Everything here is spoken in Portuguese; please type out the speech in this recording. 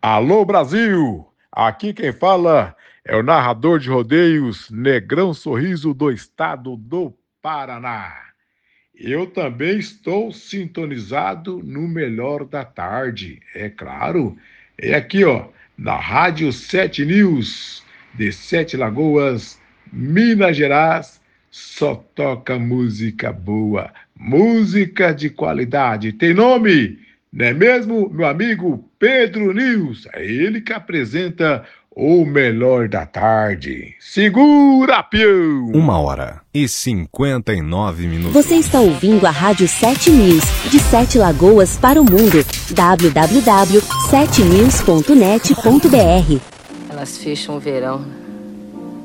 Alô Brasil, aqui quem fala é o narrador de rodeios Negrão Sorriso do estado do Paraná. Eu também estou sintonizado no Melhor da Tarde, é claro. É aqui, ó, na Rádio 7 News, de Sete Lagoas, Minas Gerais, só toca música boa, música de qualidade. Tem nome, não é mesmo, meu amigo Pedro News? É ele que apresenta o Melhor da Tarde. Segura, peão! 1h59. Você está ouvindo a Rádio 7 News, de Sete Lagoas para o mundo. www.7news.net.br. Elas fecham o verão